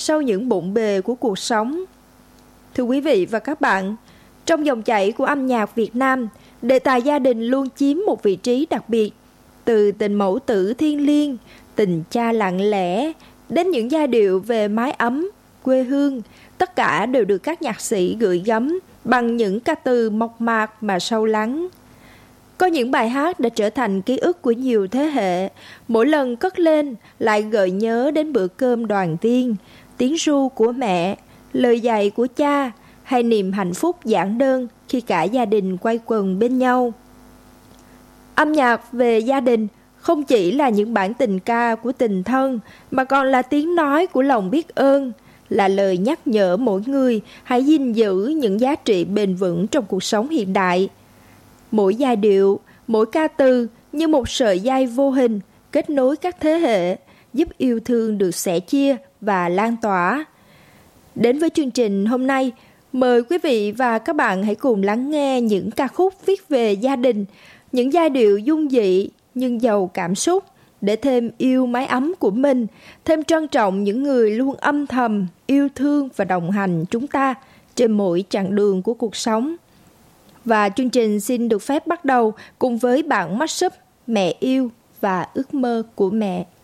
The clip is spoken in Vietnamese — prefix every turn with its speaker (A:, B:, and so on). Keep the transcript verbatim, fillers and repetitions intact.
A: sau những bộn bề của cuộc sống. Thưa quý vị và các bạn, trong dòng chảy của âm nhạc Việt Nam, đề tài gia đình luôn chiếm một vị trí đặc biệt. Từ tình mẫu tử thiêng liêng, tình cha lặng lẽ, đến những giai điệu về mái ấm, quê hương, tất cả đều được các nhạc sĩ gửi gắm bằng những ca từ mộc mạc mà sâu lắng. Có những bài hát đã trở thành ký ức của nhiều thế hệ, mỗi lần cất lên lại gợi nhớ đến bữa cơm đoàn viên, tiếng ru của mẹ, lời dạy của cha, hay niềm hạnh phúc giản đơn khi cả gia đình quay quần bên nhau. Âm nhạc về gia đình không chỉ là những bản tình ca của tình thân, mà còn là tiếng nói của lòng biết ơn, là lời nhắc nhở mỗi người hãy gìn giữ những giá trị bền vững trong cuộc sống hiện đại. Mỗi giai điệu, mỗi ca từ như một sợi dây vô hình kết nối các thế hệ, giúp yêu thương được sẻ chia và lan tỏa. Đến với chương trình hôm nay, mời quý vị và các bạn hãy cùng lắng nghe những ca khúc viết về gia đình, những giai điệu dung dị nhưng giàu cảm xúc, để thêm yêu mái ấm của mình, thêm trân trọng những người luôn âm thầm yêu thương và đồng hành chúng ta trên mỗi chặng đường của cuộc sống. Và chương trình xin được phép bắt đầu cùng với bản mashup Mẹ yêu và ước mơ của mẹ.